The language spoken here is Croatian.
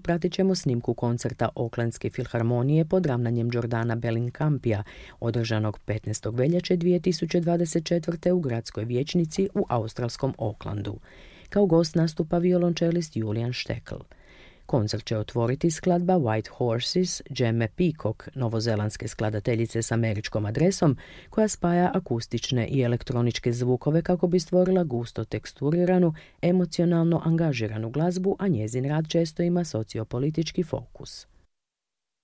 pratit ćemo snimku koncerta Oaklandske filharmonije pod ravnanjem Jordana Bellingcampija, održanog 15. veljače 2024. u gradskoj vijećnici u australskom Aucklandu. Kao gost nastupa violončelist Julian Štekl. Koncert će otvoriti skladba White Horses Gemme Peacock, novozelandske skladateljice s američkom adresom, koja spaja akustične i elektroničke zvukove kako bi stvorila gusto teksturiranu, emocionalno angažiranu glazbu, a njezin rad često ima sociopolitički fokus.